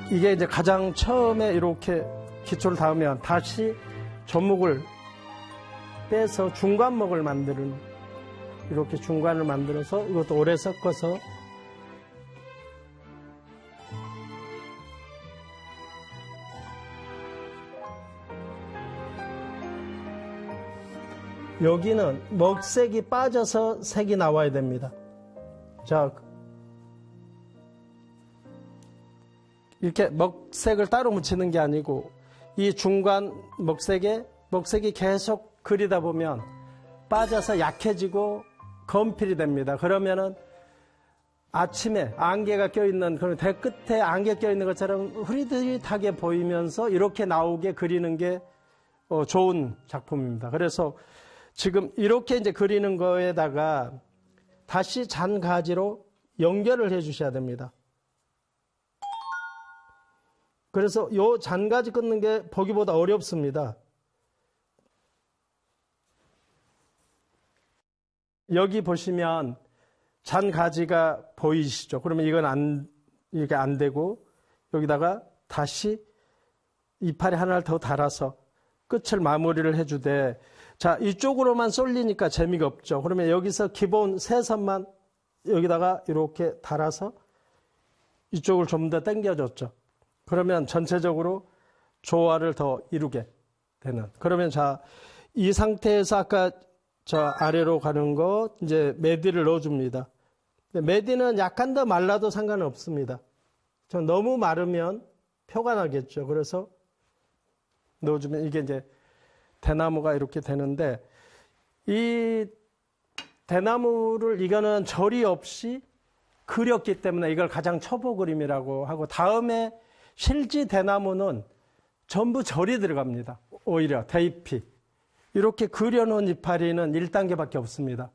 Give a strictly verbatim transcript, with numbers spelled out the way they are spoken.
이게 이제 가장 처음에 이렇게 기초를 닿으면 다시 조목을 빼서 중간목을 만드는, 이렇게 중간을 만들어서 이것도 오래 섞어서 여기는 먹색이 빠져서 색이 나와야 됩니다. 자, 이렇게 먹색을 따로 묻히는 게 아니고 이 중간 먹색에 먹색이 계속 그리다 보면 빠져서 약해지고 검필이 됩니다. 그러면은 아침에 안개가 껴있는, 그런 대 끝에 안개 껴있는 것처럼 흐릿흐릿하게 보이면서 이렇게 나오게 그리는 게 좋은 작품입니다. 그래서 지금 이렇게 이제 그리는 거에다가 다시 잔가지로 연결을 해 주셔야 됩니다. 그래서 요 잔가지 끊는 게 보기보다 어렵습니다. 여기 보시면 잔가지가 보이시죠? 그러면 이건 안, 이게 안 되고 여기다가 다시 이파리 하나를 더 달아서 끝을 마무리를 해주되, 자, 이쪽으로만 쏠리니까 재미가 없죠. 그러면 여기서 기본 세 선만 여기다가 이렇게 달아서 이쪽을 좀 더 당겨줬죠. 그러면 전체적으로 조화를 더 이루게 되는. 그러면 자, 이 상태에서 아까 저 아래로 가는 거 이제 메디를 넣어줍니다. 메디는 약간 더 말라도 상관은 없습니다. 저 너무 마르면 표가 나겠죠. 그래서 넣어주면 이게 이제 대나무가 이렇게 되는데, 이 대나무를 이거는 절이 없이 그렸기 때문에 이걸 가장 초보 그림이라고 하고, 다음에 실지 대나무는 전부 절이 들어갑니다. 오히려 대잎이. 이렇게 그려놓은 이파리는 일 단계밖에 없습니다.